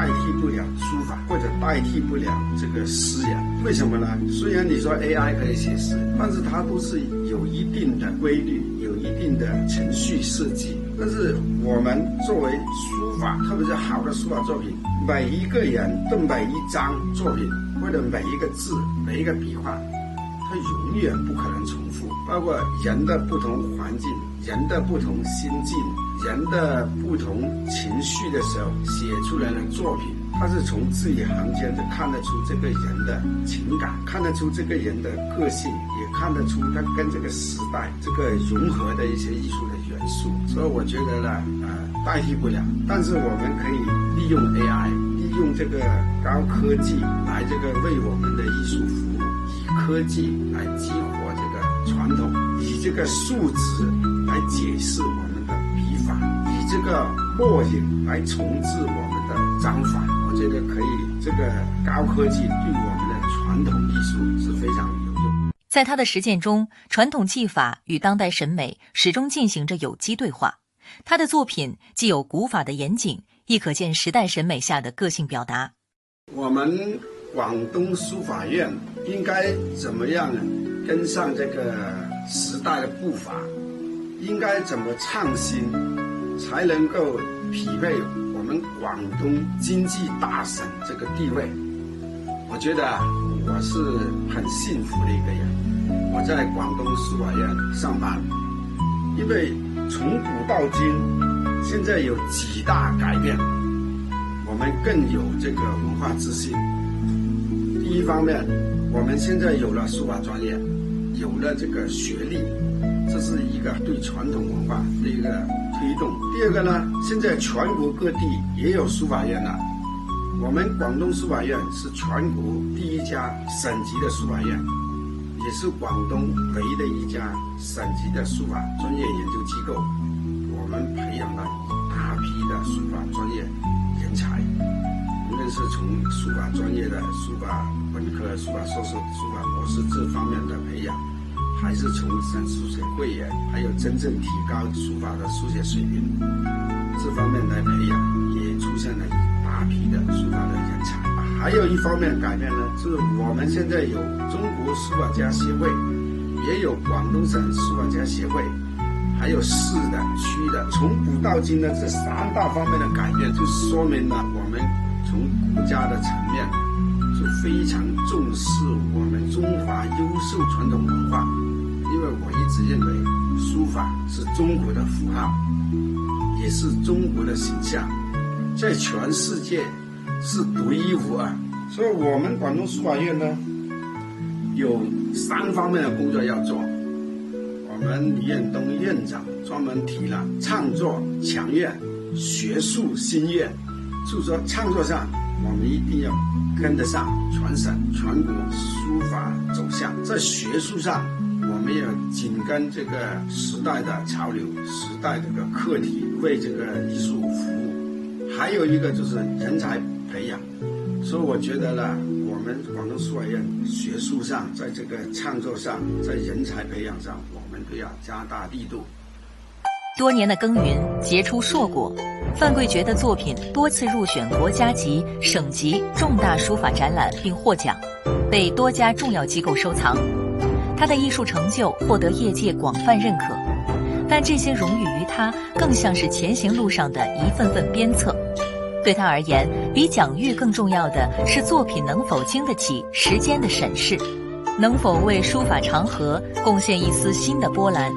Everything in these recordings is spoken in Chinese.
代替不了书法，或者代替不了这个诗人。为什么呢？虽然你说 AI 可以写诗，但是它都是有一定的规律，有一定的程序设计。但是我们作为书法，特别是好的书法作品，每一个人的每一张作品，或者每一个字、每一个笔画，它永远不可能重复。包括人的不同环境、人的不同心境、人的不同情绪的时候写出来的作品，它是从字里行间就看得出这个人的情感，看得出这个人的个性，也看得出他跟这个时代这个融合的一些艺术的元素。所以我觉得呢，代替不了，但是我们可以利用 AI， 利用这个高科技来这个为我们的艺术服务，以科技来激活这个传统，以这个数值来解释我们的笔法，以这个墨影来重置我们的章法。我觉得可以，这个高科技对我们的传统艺术是非常有用。 在他的实践中，传统技法与当代审美始终进行着有机对话。他的作品既有古法的严谨，亦可见时代审美下的个性表达。 我们广东书法院应该怎么样跟上这个时代的步伐？应该怎么创新，才能够匹配我们广东经济大省这个地位？我觉得我是很幸福的一个人。我在广东书法院上班，因为从古到今，现在有几大改变，我们更有这个文化自信。第一方面，我们现在有了书法专业，有了这个学历，这是一个对传统文化的一个推动。第二个呢，现在全国各地也有书法院了。我们广东书法院是全国第一家省级的书法院，也是广东唯一的一家省级的书法专业研究机构。我们培养了一大批的书法专业人才，无论是从书法专业的书法本科、书法硕士、书法博士这方面的培养，还是从省书写会员，还有真正提高书法的书写水平这方面来培养，也出现了一大批的书法的人才。还有一方面改变呢，是我们现在有中国书法家协会，也有广东省书法家协会，还有市的、区的。从古到今的这三大方面的改变，就说明了我们从国家的层面就非常重视我们中华优秀传统文化。因为我一直认为书法是中国的符号，也是中国的形象，在全世界是独一无二。所以我们广东书法院呢，有3方面的工作要做。我们李彦东院长专门提了创作强院、学术兴院，就是说创作上我们一定要跟得上全省全国书法走向，在学术上我们要紧跟这个时代的潮流、时代这个课题，为这个艺术服务。还有一个就是人才培养。所以我觉得呢，我们广东书法院学术上，在这个创作上，在人才培养上，我们都要加大力度。 多年的耕耘结出硕果，范桂觉的作品多次入选国家级、省级重大书法展览并获奖，被多家重要机构收藏。他的艺术成就获得业界广泛认可，但这些荣誉于他更像是前行路上的一份份鞭策。对他而言，比奖誉更重要的是作品能否经得起时间的审视，能否为书法长河贡献一丝新的波澜。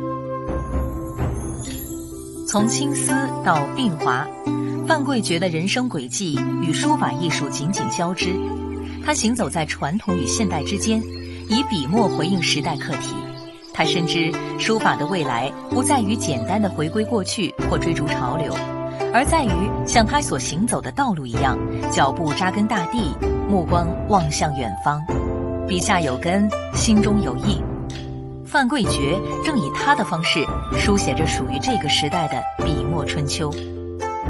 从青丝到鬓华，范桂觉的人生轨迹与书法艺术紧紧交织。他行走在传统与现代之间，以笔墨回应时代课题。他深知书法的未来不在于简单的回归过去或追逐潮流，而在于像他所行走的道路一样，脚步扎根大地，目光望向远方。笔下有根，心中有意。范桂觉正以他的方式书写着属于这个时代的笔墨春秋。